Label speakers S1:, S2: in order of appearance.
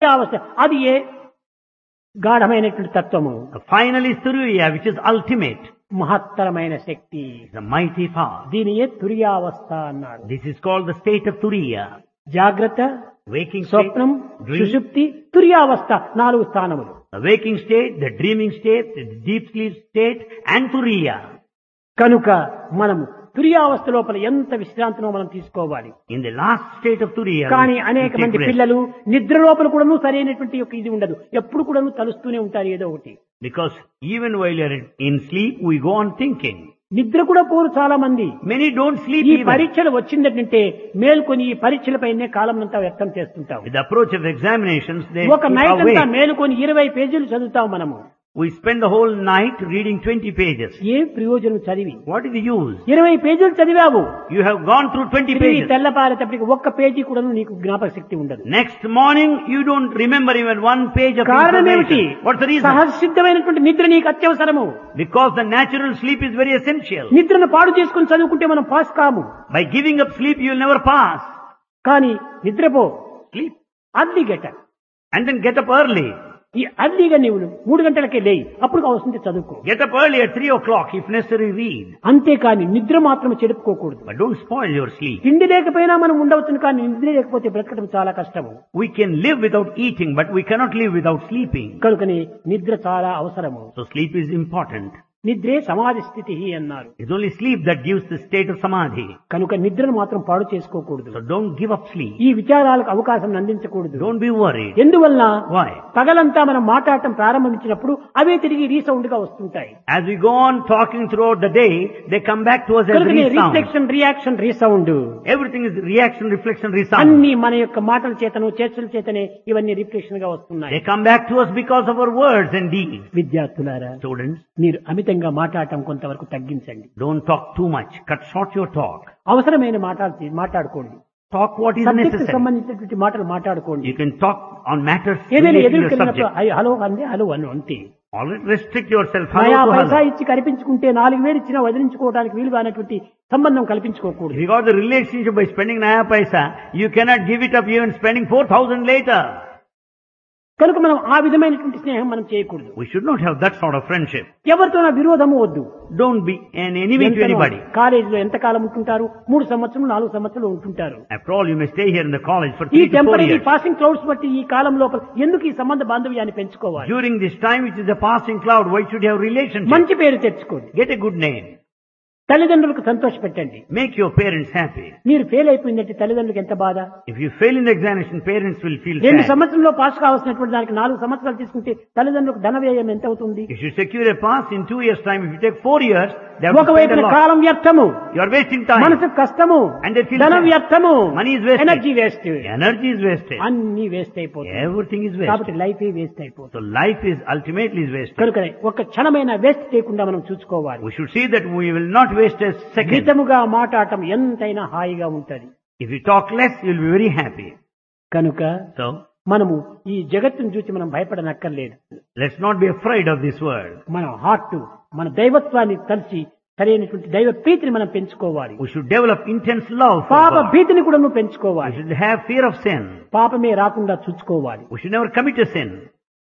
S1: అవస్థ అది ఏ గాఢమైనటువంటి తత్వము.
S2: Finally, Turiya, which is ultimate,
S1: మహత్తరమైన శక్తి.
S2: the mighty power.
S1: దీని ఏ తుర్యావస్థ అన్నారు.
S2: This is called the state of Turiya.
S1: జాగ్రత్త,
S2: Waking state,
S1: స్వప్నం,
S2: dream,
S1: సుషుప్తి, తుర్యావస్థ 4 స్థానములు.
S2: the waking state, the dreaming state, the deep sleep state, and Turiya.
S1: కనుక మనము తుర్యావస్థ లోపల ఎంత విశ్రాంతినో మనం తీసుకోవాలి.
S2: In the last state of Turiya,
S1: కానీ
S2: we
S1: అనేక
S2: take
S1: మంది
S2: rest.
S1: పిల్లలు నిద్ర లోపల కూడాను సరైనటువంటి యొక్క ఇది ఉండదు. ఎప్పుడు కూడాను తలుస్తూనే ఉంటారు ఏదో ఒకటి.
S2: Because even while you are in sleep, we go on thinking.
S1: నిద్ర కూడా పోరు చాలా మంది.
S2: Many don't sleep
S1: ఈ
S2: even.
S1: పరీక్షలు వచ్చిందంటే మేల్కొని ఈ పరీక్షలపైనే కాలం అంతా వ్యర్థం చేస్తుంటాం.
S2: With the approach of examinations, they
S1: ఒక
S2: keep
S1: నైట్ అంతా
S2: awake.
S1: మేలుకొని 20 పేజీలు చదువుతాం మనము.
S2: We spend the whole night reading 20 pages.
S1: ఏం ప్రయోజనం చదివి?
S2: What is the use?
S1: 20 పేజీలు చదివావు.
S2: You have gone through 20
S1: తిరిగి
S2: pages.
S1: తెల్లపారేటప్పటికి ఒక్క పేజీ కూడా నీకు జ్ఞాపక శక్తి ఉండదు.
S2: Next morning, you don't remember even one page of
S1: కారణం ఏమిటి?
S2: information. What's the reason?
S1: సహసిద్ధమైనటువంటి నిద్ర నీకు అత్యవసరము.
S2: Because the natural sleep is very essential.
S1: నిద్రను పాడు చేసుకుని చదువుకుంటే మనం పాస్ కాము.
S2: By giving up sleep, you will never pass.
S1: కానీ నిద్రపో,
S2: Sleep.
S1: Early గెట.
S2: And then get up early.
S1: ఈ అర్లీగా నీవు 3 గంటలకే లేయి, అప్పుడు అవసరం చదువుకో.
S2: Get up early at 3 o'clock, if necessary, read.
S1: అంతేకాని నిద్ర మాత్రం చెడుపుకోకూడదు.
S2: But don't spoil your sleep.
S1: తిండి లేకపోయినా మనం ఉండవచ్చును, కానీ నిద్ర లేకపోతే బ్రతకడం చాలా కష్టము.
S2: We can live without eating, but we cannot live without sleeping.
S1: కనుకని నిద్ర చాలా అవసరము.
S2: So sleep is important.
S1: నిద్రే సమాధి స్థితి అన్నారు.
S2: It's only sleep that gives the state of samadhi.
S1: కనుక నిద్రను మాత్రం పాడు చేసుకోకూడదు.
S2: So don't give up sleep.
S1: ఈ విచారాలకు అవకాశం అందించకూడదు.
S2: Don't be worried.
S1: ఎందువల్ల
S2: Why?
S1: పగలంతా మనం మాట్లాడటం ప్రారంభించినప్పుడు అవే తిరిగి రీసౌండ్ గా వస్తుంటాయి.
S2: As we go on talking throughout the day, they come back to us as
S1: కనుకనే
S2: resound.
S1: Reflection, reaction, resound
S2: Everything is reaction, reflection, resound.
S1: అన్ని మన యొక్క మాటల చేతను చర్చల చేతనే ఇవన్నీ రిఫ్లెక్షన్ గా వస్తున్నాయి.
S2: They come back to us because of our words and deeds.
S1: విద్యార్థులారా,
S2: Students,
S1: మీరు అమితంగా మాట్లాడటం కొంతవరకు తగ్గించండి.
S2: don't talk too much. Cut short your talk.
S1: అవసరమైన మాట్లాడుకోండి.
S2: Talk what is
S1: subject
S2: necessary.
S1: సంబంధించినటువంటి మాటలు మాట్లాడుకోండి.
S2: You can talk on matters
S1: ఏదైనా
S2: related to your
S1: ఎదుర్కొన్నప్పుడు
S2: subject.
S1: హలో అంది హలో అను అంతే.
S2: Always restrict yourself.
S1: నయా
S2: Hello to
S1: పైసా
S2: hello.
S1: ఇచ్చి కల్పించుకుంటే 4,000 ఇచ్చినా వదిలించుకోవడానికి వీలుగా అనేటువంటి సంబంధం
S2: If
S1: కల్పించుకోకూడదు.
S2: you got the relationship by spending naya paisa, you cannot give it up even spending 4,000 later.
S1: కనుక మనం ఆ విధమైనటువంటి స్నేహం మనం చేయకూడదు.
S2: We should not have that sort of friendship.
S1: ఎవరితో విరోధము వద్దు.
S2: Don't be an enemy to anybody.
S1: కాలేజీలో ఎంతకాలం ఉంటుంటారు? 3 సంవత్సరాలు 4 సంవత్సరాలు ఉంటుంటారు.
S2: After all, you may stay here in the college for
S1: ఈ
S2: 3 to 4
S1: temporary
S2: years.
S1: Passing clouds బట్టి ఈ కాలం లోపల ఎందుకు ఈ సంబంధ బాంధవ్యాన్ని పెంచుకోవాలి?
S2: During this time, which is a passing cloud, why should you have relationship?
S1: మంచి పేరు తెచ్చుకోండి.
S2: Get a good name.
S1: తల్లిదండ్రులకు సంతోష పెట్టండి.
S2: Make your parents happy.
S1: మీరు ఫెయిల్ అయిపోయిందంటే తల్లిదండ్రులకు ఎంత బాధ.
S2: If you fail in the examination, parents will feel
S1: 2
S2: sad.
S1: సంవత్సరంలో పాస్ కావాల్సినటువంటి దానికి 4 సంవత్సరాలు తీసుకుంటే తల్లిదండ్రులకు ధన వ్యయం ఎంత అవుతుంది?
S2: If you secure a pass in 2 years' time, if you take 4 years, they have to spend
S1: ఒకవైపు
S2: a lot.
S1: కాలం వ్యర్థము,
S2: You are wasting time.
S1: మనసు కష్టము,
S2: And they feel
S1: ధన
S2: sad.
S1: వ్యర్థము,
S2: Money is wasted.
S1: Energy waste,
S2: Energy is wasted.
S1: అన్ని waste అయిపోతుంది.
S2: Everything is
S1: కాబట్టి
S2: wasted.
S1: Life waste అయిపోతుంది.
S2: So life is ultimately is wasted.
S1: కనుక ఒక క్షణమైన వేస్ట్ చేయకుండా మనం చూసుకోవాలి.
S2: We should see that we will not waste a second.
S1: మితముగా మాట్లాడటం ఎంతైనా హాయిగా ఉంటది.
S2: If you talk less, you will be very happy.
S1: కనుక
S2: So,
S1: మనము ఈ జగత్తును చూసి మనం భయపడనక్కర్లేదు.
S2: let's not be afraid of this world.
S1: మన హార్ట్, మన దైవత్వాన్ని కలిసి సరైనటువంటి దైవ ప్రీతిని మనం పెంచుకోవాలి.
S2: We should develop intense love for
S1: పాప
S2: God.
S1: భీతిని కూడా నువ్వు
S2: We
S1: పెంచుకోవాలి.
S2: should have fear of sin.
S1: పాపమే రాకుండా చూసుకోవాలి.
S2: We should never commit a sin.